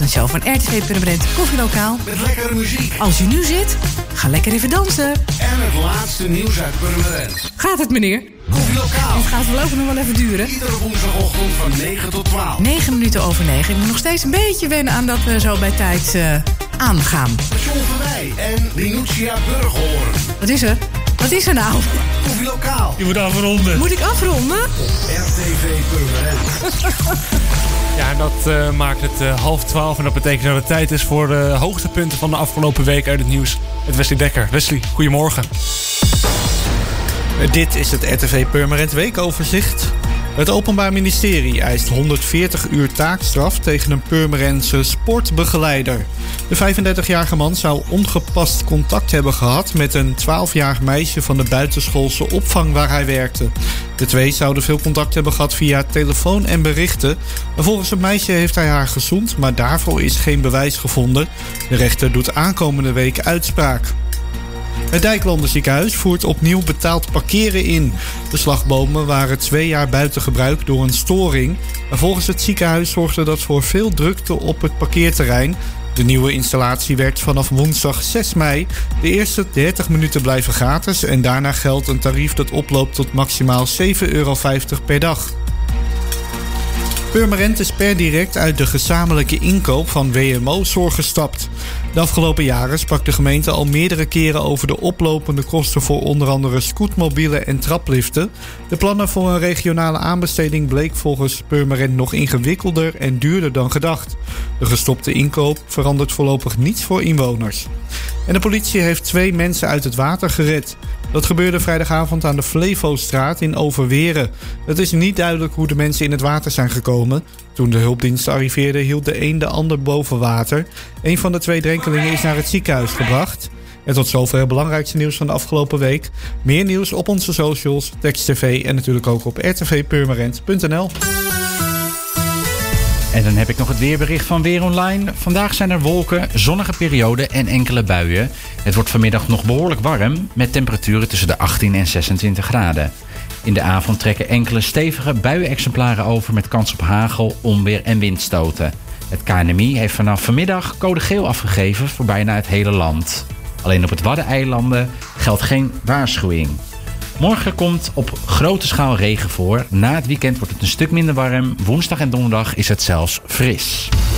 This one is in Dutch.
Een show van RTV Purmerend Koffielokaal. Met lekkere muziek. Als je nu zit, ga lekker even dansen. En het laatste nieuws uit Purmerend. Gaat het, meneer? Koffielokaal. Het gaat voorlopig nog wel even duren. Iedere woensdagochtend van 9 tot 12. 9 minuten over 9. Ik moet nog steeds een beetje wennen aan dat we zo bij tijd aangaan. John Verwij en Rinuccia Burghoorn. Wat is er? Wat is er nou? Koffielokaal. Je moet afronden. Moet ik afronden? RTV Purmerend. Ja, dat maakt het 11:30 en dat betekent dat het tijd is voor de hoogtepunten van de afgelopen week uit het nieuws. Met Wesley Dekker. Wesley, goedemorgen. Dit is het RTV Purmerend weekoverzicht. Het Openbaar Ministerie eist 140 uur taakstraf tegen een Purmerendse sportbegeleider. De 35-jarige man zou ongepast contact hebben gehad met een 12-jarig meisje van de buitenschoolse opvang waar hij werkte. De twee zouden veel contact hebben gehad via telefoon en berichten. En volgens het meisje heeft hij haar gezoend, maar daarvoor is geen bewijs gevonden. De rechter doet aankomende week uitspraak. Het Dijklanderziekenhuis voert opnieuw betaald parkeren in. De slagbomen waren 2 jaar buiten gebruik door een storing. En volgens het ziekenhuis zorgde dat voor veel drukte op het parkeerterrein. De nieuwe installatie werkt vanaf woensdag 6 mei. De eerste 30 minuten blijven gratis en daarna geldt een tarief dat oploopt tot maximaal €7,50 per dag. Purmerend is per direct uit de gezamenlijke inkoop van WMO-zorg gestapt. De afgelopen jaren sprak de gemeente al meerdere keren over de oplopende kosten voor onder andere scootmobielen en trapliften. De plannen voor een regionale aanbesteding bleek volgens Purmerend nog ingewikkelder en duurder dan gedacht. De gestopte inkoop verandert voorlopig niets voor inwoners. En de politie heeft 2 mensen uit het water gered. Dat gebeurde vrijdagavond aan de Flevostraat in Overweren. Het is niet duidelijk hoe de mensen in het water zijn gekomen. Toen de hulpdiensten arriveerden hield de een de ander boven water. Een van de 2 drenkelingen is naar het ziekenhuis gebracht. En tot zover het belangrijkste nieuws van de afgelopen week. Meer nieuws op onze socials, Text TV en natuurlijk ook op rtvpurmerend.nl. En dan heb ik nog het weerbericht van Weer Online. Vandaag zijn er wolken, zonnige perioden en enkele buien. Het wordt vanmiddag nog behoorlijk warm, met temperaturen tussen de 18 en 26 graden. In de avond trekken enkele stevige buienexemplaren over met kans op hagel, onweer en windstoten. Het KNMI heeft vanaf vanmiddag code geel afgegeven voor bijna het hele land. Alleen op het Waddeneilanden geldt geen waarschuwing. Morgen komt op grote schaal regen voor. Na het weekend wordt het een stuk minder warm. Woensdag en donderdag is het zelfs fris.